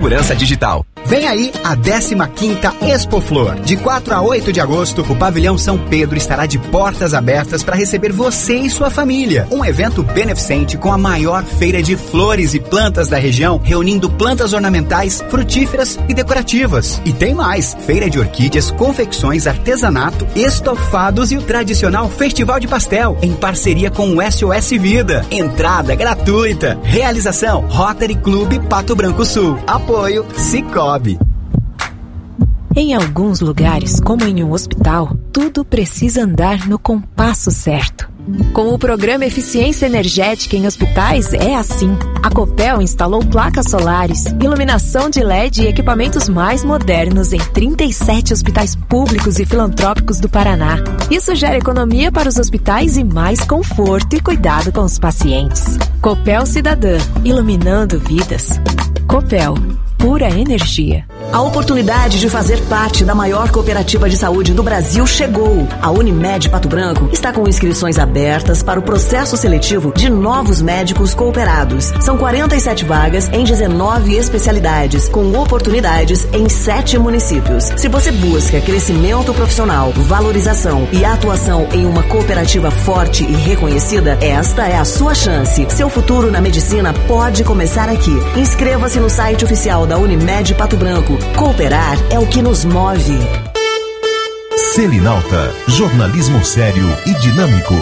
Segurança Digital. Vem aí a 15ª Expo Flor. De 4 a 8 de agosto, o Pavilhão São Pedro estará de portas abertas para receber você e sua família. Um evento beneficente com a maior feira de flores e plantas da região, reunindo plantas ornamentais, frutíferas e decorativas. E tem mais, feira de orquídeas, confecções, artesanato, estofados e o tradicional Festival de Pastel, em parceria com o SOS Vida. Entrada gratuita. Realização Rotary Clube Pato Branco Sul. Apoio Cicobi. Em alguns lugares, como em um hospital, tudo precisa andar no compasso certo. Com o programa Eficiência Energética em Hospitais é assim. A Copel instalou placas solares, iluminação de LED e equipamentos mais modernos em 37 hospitais públicos e filantrópicos do Paraná. Isso gera economia para os hospitais e mais conforto e cuidado com os pacientes. Copel Cidadã, iluminando vidas. Copel, pura energia. A oportunidade de fazer parte da maior cooperativa de saúde do Brasil chegou. A Unimed Pato Branco está com inscrições abertas para o processo seletivo de novos médicos cooperados. São 47 vagas em 19 especialidades, com oportunidades em 7 municípios. Se você busca crescimento profissional, valorização e atuação em uma cooperativa forte e reconhecida, esta é a sua chance. Seu futuro na medicina pode começar aqui. Inscreva-se no site oficial da Unimed Pato Branco. Cooperar é o que nos move. Selinalta, jornalismo sério e dinâmico.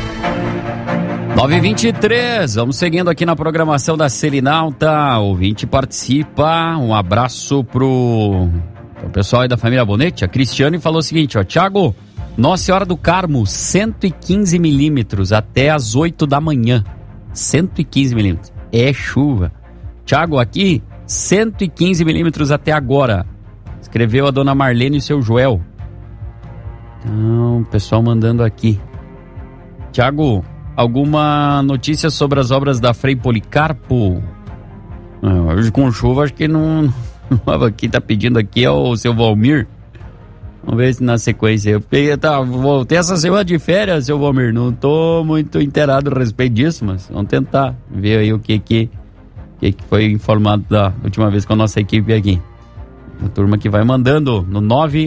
9h23, vamos seguindo aqui na programação da Selinalta. O ouvinte participa. Um abraço pro pessoal aí da família Bonete. A Cristiane falou o seguinte, ó: Thiago, Nossa Senhora do Carmo, 115 milímetros até as 8 da manhã. 115 milímetros. É chuva. Thiago, aqui 115 milímetros até agora. Escreveu a dona Marlene e o seu Joel. Então, o pessoal mandando aqui. Tiago, alguma notícia sobre as obras da Frei Policarpo? Hoje com chuva, acho que não. Quem tá pedindo aqui é o seu Valmir. Vamos ver se na sequência. Eu voltei essa semana de férias, seu Valmir. Não tô muito inteirado a respeito disso, mas vamos tentar ver aí o que foi informado da última vez com a nossa equipe aqui. A turma que vai mandando no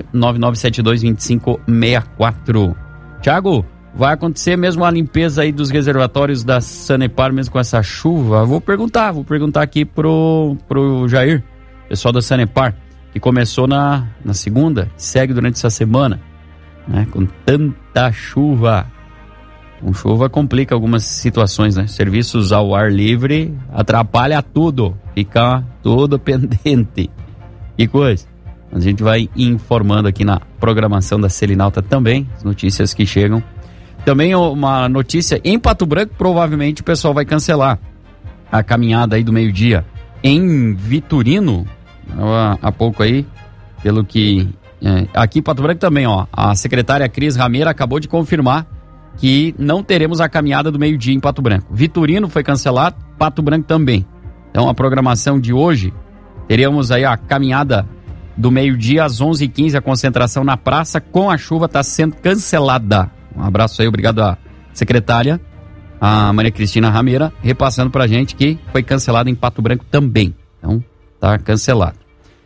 999722564. Thiago, vai acontecer mesmo a limpeza aí dos reservatórios da Sanepar mesmo com essa chuva? Vou perguntar aqui pro Jair, pessoal da Sanepar, que começou na segunda, segue durante essa semana, né? Com tanta chuva. Com chuva complica algumas situações, né? Serviços ao ar livre atrapalha tudo, fica tudo pendente. Que coisa. A gente vai informando aqui na programação da Selinalta também, as notícias que chegam. Também uma notícia em Pato Branco, provavelmente o pessoal vai cancelar a caminhada aí do meio-dia. Em Vitorino, há pouco aí, pelo que... aqui em Pato Branco também, ó, a secretária Cris Rameira acabou de confirmar que não teremos a caminhada do meio-dia em Pato Branco. Vitorino foi cancelado, Pato Branco também. Então a programação de hoje, teríamos aí a caminhada do meio-dia às 11h15, a concentração na praça, com a chuva está sendo cancelada. Um abraço aí, obrigado à secretária, a Maria Cristina Rameira, repassando pra gente que foi cancelado em Pato Branco também. Então, tá cancelado.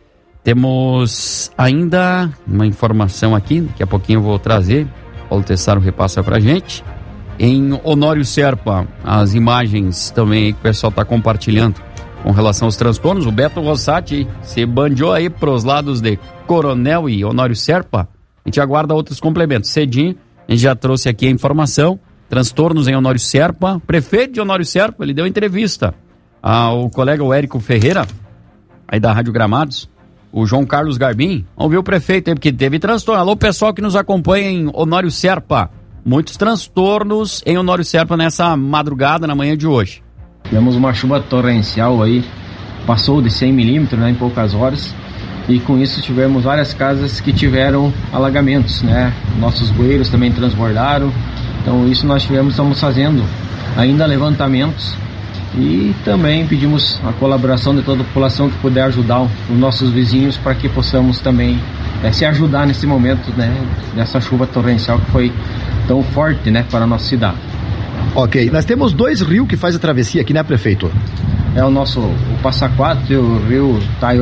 Temos ainda uma informação aqui, daqui a pouquinho eu vou trazer. Paulo Tessaro repassa pra gente. Em Honório Serpa, as imagens também aí que o pessoal está compartilhando com relação aos transtornos. O Beto Rossati se bandeou aí pros lados de Coronel e Honório Serpa. A gente aguarda outros complementos. Cedinho, a gente já trouxe aqui a informação. Transtornos em Honório Serpa. Prefeito de Honório Serpa, ele deu entrevista ao colega o Érico Ferreira, aí da Rádio Gramados. O João Carlos Garbim, vamos ver o prefeito aí, porque teve transtorno. Alô, pessoal que nos acompanha em Honório Serpa. Muitos transtornos em Honório Serpa nessa madrugada, na manhã de hoje. Tivemos uma chuva torrencial aí, passou de 100 milímetros, né, em poucas horas. E com isso tivemos várias casas que tiveram alagamentos, né? Nossos bueiros também transbordaram. Então isso nós estamos fazendo ainda levantamentos. E também pedimos a colaboração de toda a população que puder ajudar os nossos vizinhos para que possamos também se ajudar nesse momento, né, dessa chuva torrencial que foi tão forte, né, para a nossa cidade. Ok, nós temos 2 rios que faz a travessia aqui, né, prefeito? É o Passa Quatro e o rio Taio.